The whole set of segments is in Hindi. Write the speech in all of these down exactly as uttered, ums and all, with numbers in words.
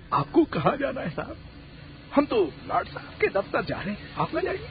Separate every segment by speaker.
Speaker 1: आपको कहाँ जाना है साहब? हम तो लाट साहब के दफ्तर जा रहे हैं, आप ना जाइए।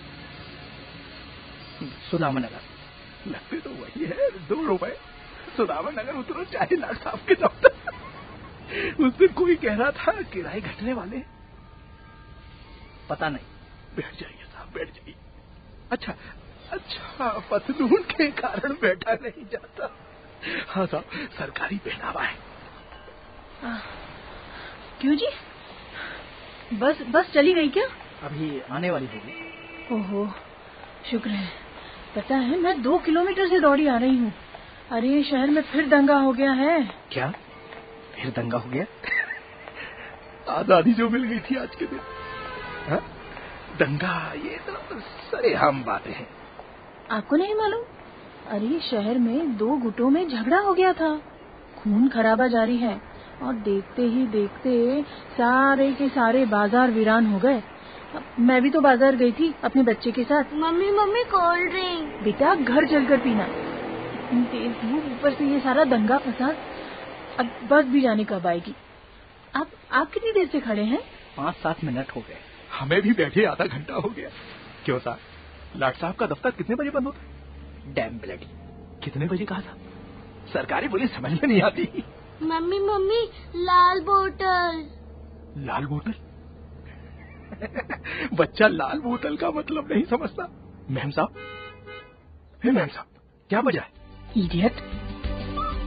Speaker 2: सुदामा नगर
Speaker 1: लगते तो वही है, दो रुपए। सुदामा नगर उतरो चाहे लाट साहब के दफ्तर। उस दिन कोई कह रहा था किराए घटने वाले।
Speaker 2: पता नहीं।
Speaker 1: बैठ जाइए साहब, बैठ जाइए। अच्छा अच्छा, पतलून के कारण बैठा नहीं जाता। हाँ साहब, सरकारी पहनावा है।
Speaker 3: आ, क्यों जी? बस बस चली गई क्या?
Speaker 2: अभी आने वाली होगी।
Speaker 3: ओहो, शुक्र है। पता है, मैं दो किलोमीटर से दौड़ी आ रही हूँ। अरे शहर में फिर दंगा हो गया है।
Speaker 2: क्या? फिर दंगा हो गया?
Speaker 1: आजादी जो मिल गई थी आज के दिन। हा? दंगा, ये तो सरेआम बातें हैं।
Speaker 3: आपको नहीं मालूम? अरे शहर में दो गुटों में झगड़ा हो गया था। खून खराबा जारी है और देखते ही देखते सारे के सारे बाजार वीरान हो गए। मैं भी तो बाजार गई थी अपने बच्चे के साथ।
Speaker 4: Mummy mummy cold drink.
Speaker 3: बेटा घर चलकर पीना। इतनी तेज धूप, ऊपर से ये सारा दंगा फसाद। अब बस भी जाने कब आएगी? आप आप कितनी देर से खड़े हैं?
Speaker 2: पाँच सात मिनट हो गए।
Speaker 1: हमें भी बैठे आधा घंटा हो गया। क्यों साहब, लाट साहब का दफ्तर कितने बजे बंद होता है?
Speaker 2: Dam bloody.
Speaker 1: कितने बजे कहा था? सरकारी पुलिस समझ में नहीं आती।
Speaker 4: मम्मी मम्मी लाल बोतल।
Speaker 1: लाल बोतल? बच्चा लाल बोतल का मतलब नहीं समझता। मैम साहब, हे मैम साहब, क्या वजह है?
Speaker 3: इडियट।